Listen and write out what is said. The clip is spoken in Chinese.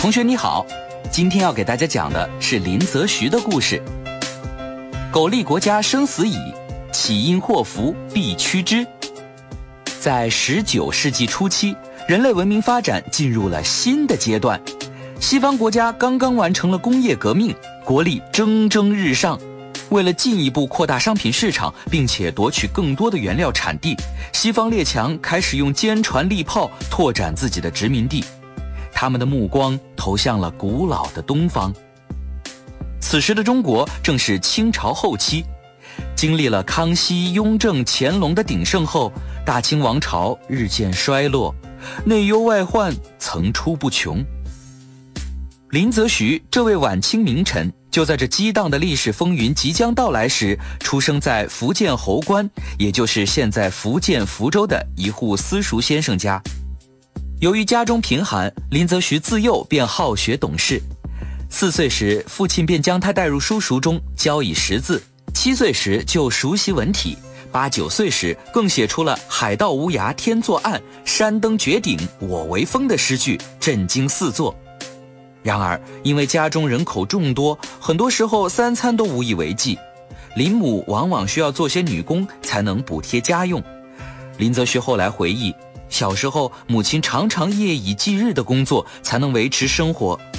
同学你好，今天要给大家讲的是林则徐的故事。苟利国家生死以，岂因祸福必趋之。在19世纪初期，人类文明发展进入了新的阶段。西方国家刚刚完成了工业革命，国力蒸蒸日上。为了进一步扩大商品市场，并且夺取更多的原料产地，西方列强开始用坚船利炮拓展自己的殖民地。他们的目光投向了古老的东方。此时的中国正是清朝后期，经历了康熙、雍正、乾隆的鼎盛后，大清王朝日渐衰落，内忧外患层出不穷。林则徐这位晚清名臣，就在这激荡的历史风云即将到来时，出生在福建侯官，也就是现在福建福州的一户私塾先生家。由于家中贫寒，林则徐自幼便好学懂事。4岁时，父亲便将他带入书塾中教以识字；7岁时就熟悉文体；8、9岁时更写出了海盗无涯天作岸，山登绝顶我为峰的诗句，震惊四座。然而因为家中人口众多，很多时候3餐都无以为继，林母往往需要做些女工才能补贴家用。林则徐后来回忆，小时候母亲常常夜以继日的工作，才能维持生活，